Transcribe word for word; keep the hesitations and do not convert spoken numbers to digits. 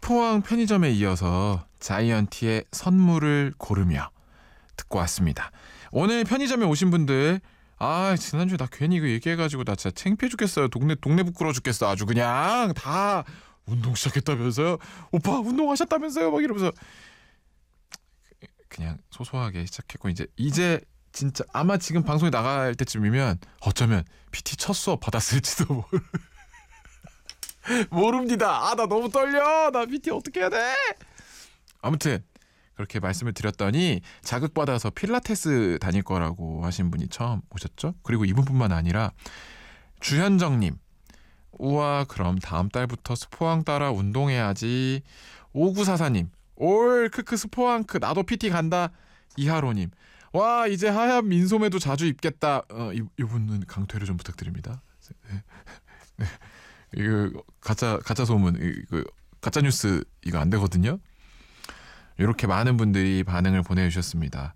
스포왕 편의점에 이어서 자이언티의 선물을 고르며 듣고 왔습니다. 오늘 편의점에 오신 분들, 아 지난주에 나 괜히 이거 얘기해가지고 나 진짜 창피해 죽겠어요. 동네 동네 부끄러워 죽겠어. 아주 그냥 다 운동 시작했다면서요, 오빠 운동하셨다면서요, 막 이러면서 그냥 소소하게 시작했고, 이제 이제 진짜 아마 지금 방송이 나갈 때쯤이면 어쩌면 피티 첫 수업 받았을지도 모르 모릅니다. 아 나 너무 떨려. 나 피티 어떻게 해야 돼? 아무튼 그렇게 말씀을 드렸더니 자극받아서 필라테스 다닐 거라고 하신 분이 처음 오셨죠. 그리고 이분뿐만 아니라 주현정님, 우와 그럼 다음 달부터 스포왕 따라 운동해야지. 오구사사님, 올 크크 스포왕크 나도 피티 간다. 이하로님, 와 이제 하얀 민소매도 자주 입겠다. 어, 이, 이분은 강퇴를 좀 부탁드립니다. 네. 이거 가짜 가짜 소문, 이거 가짜 뉴스 이거 안 되거든요. 이렇게 많은 분들이 반응을 보내주셨습니다.